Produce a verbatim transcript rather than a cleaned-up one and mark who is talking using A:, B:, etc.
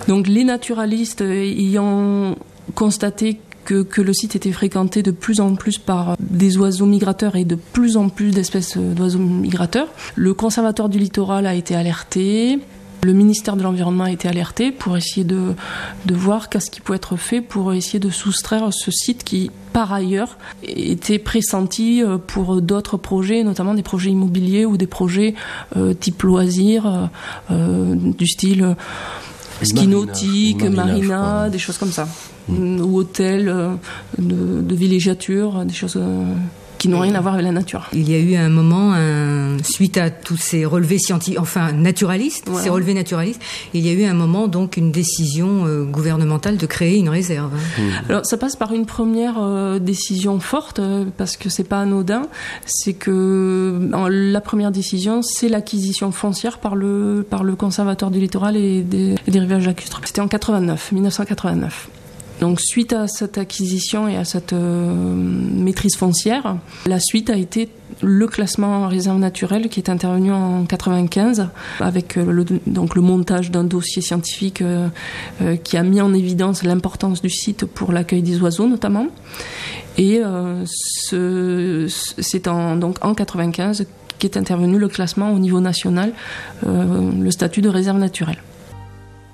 A: Donc les naturalistes ayant constaté Que, que le site était fréquenté de plus en plus par des oiseaux migrateurs et de plus en plus d'espèces d'oiseaux migrateurs. Le conservatoire du littoral a été alerté, le ministère de l'Environnement a été alerté pour essayer de, de voir qu'est-ce qui pouvait être fait pour essayer de soustraire ce site qui, par ailleurs, était pressenti pour d'autres projets, notamment des projets immobiliers ou des projets euh, type loisirs, euh, du style ski nautique, marina, marina des choses comme ça. Mmh. Ou hôtels euh, de, de villégiature, des choses euh, qui n'ont rien à voir avec la nature.
B: Il y a eu un moment, un, suite à tous ces relevés scientifiques, enfin naturalistes, ouais. ces relevés naturalistes, il y a eu un moment donc une décision euh, gouvernementale de créer une réserve.
A: Mmh. Alors ça passe par une première euh, décision forte, euh, parce que c'est pas anodin, c'est que euh, la première décision, c'est l'acquisition foncière par le, par le Conservatoire du littoral et des, et des rivages lacustres. C'était en quatre-vingt-neuf, dix-neuf cent quatre-vingt-neuf. Donc suite à cette acquisition et à cette euh, maîtrise foncière, la suite a été le classement en réserve naturelle qui est intervenu en quatre-vingt-quinze avec euh, le, donc le montage d'un dossier scientifique euh, euh, qui a mis en évidence l'importance du site pour l'accueil des oiseaux notamment. Et euh, ce, c'est en, donc en quatre-vingt-quinze qu'est intervenu le classement au niveau national, euh, le statut de réserve naturelle.